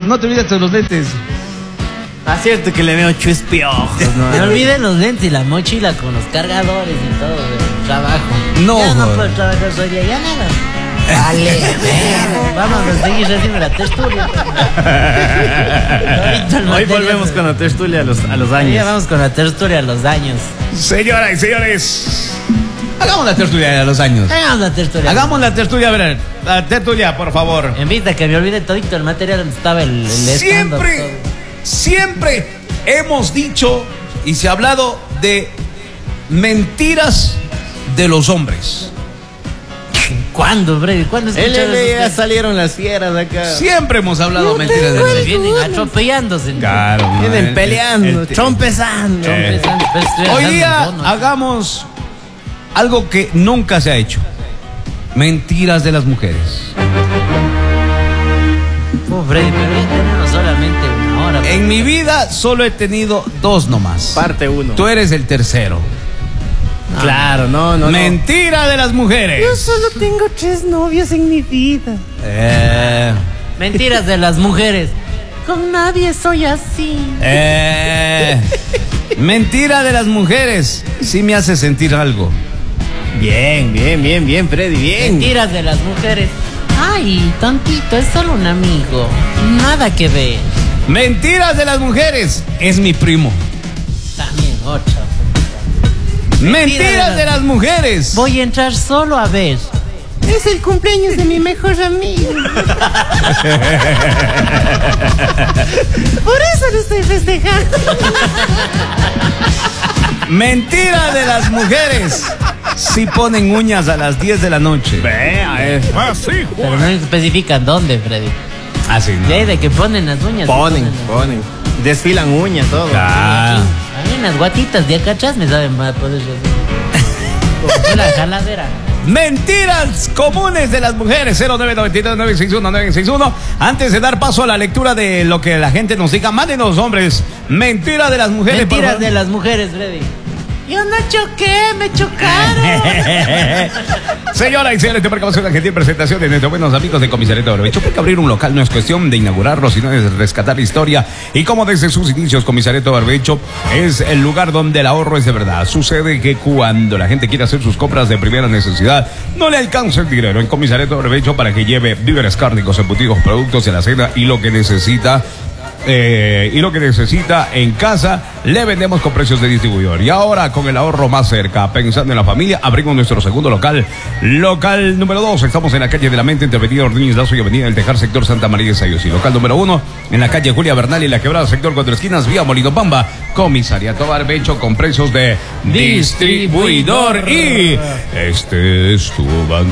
no te olvides de los lentes. Cierto que le veo chuespiojos, ¿no? Me olvidé los lentes y la mochila con los cargadores y todo del trabajo. No, ya no joder. puedo trabajar hoy día, ya nada. Vale, vamos a seguir haciendo la tertulia. Hoy volvemos con la tertulia a los años. Ya vamos con la tertulia a los años. Señoras y señores, hagamos la tertulia de los años. Hagamos la tertulia. Hagamos la tertulia, a ver, la tertulia, por favor. En vista que me olvidé todito el material donde estaba el stand-up, Siempre hemos dicho y se ha hablado de mentiras de los hombres. ¿Cuándo, Freddy? ¿Cuándo escucharon Ya eso? salieron las fieras acá. Siempre hemos hablado de mentiras de los hombres. Vienen atropellándose. Claro, ¿no? Vienen peleando, trompezando. Hoy día hagamos algo que nunca se ha hecho. Mentiras de las mujeres. Oh, Freddy, pero ya tenemos solamente una hora. En mi vida solo he tenido 2 nomás. Parte 1. Tú eres el tercero. Claro, no. Mentira de las mujeres. Solo tengo 3 novios en mi vida. Mentiras de las mujeres. Con nadie soy así. Mentira de las mujeres. Sí me hace sentir algo. Bien, Freddy, bien. Mentiras de las mujeres. Ay, tontito, es solo un amigo. Nada que ver. Mentiras de las mujeres. Es mi primo. También otra. Mentiras de las mujeres. Voy a entrar solo a ver. Es el cumpleaños de mi mejor amigo. Por eso lo estoy festejando. Mentira de las mujeres. Si ponen uñas a las 10 de la noche. Pero no especifican dónde, Freddy. Así, ¿no? De que ponen las uñas. Ponen. Desfilan uñas, todo. Ah. A mí unas guatitas de acá atrás me saben más poder hacer. La jaladera. Mentiras comunes de las mujeres. 0993-961-961. Antes de dar paso a la lectura de lo que la gente nos diga, mándenos, hombres. Mentiras de las mujeres. Mentiras de las mujeres, Freddy. Yo no choqué, me chocaron. Señora y señores, te marcamos una gentil presentación de nuestros buenos amigos de Comisariato Barbecho. Porque abrir un local no es cuestión de inaugurarlo, sino de rescatar la historia. Y como desde sus inicios, Comisariato Barbecho es el lugar donde el ahorro es de verdad. Sucede que cuando la gente quiere hacer sus compras de primera necesidad, no le alcanza el dinero en Comisariato Barbecho para que lleve víveres cárnicos, embutidos, productos en la cena y lo que necesita. En casa, le vendemos con precios de distribuidor. Y ahora, con el ahorro más cerca, pensando en la familia, abrimos nuestro segundo local número 2. Estamos en la calle de la Mente, entre Avenida Ordóñez Lazo y Avenida del Tejar, sector Santa María de Sayos. Y local número 1, en la calle Julia Bernal y la Quebrada, sector Cuatro Esquinas, vía Molino Pamba. Comisariato Barbecho con precios de distribuidor. Y este es tu banco.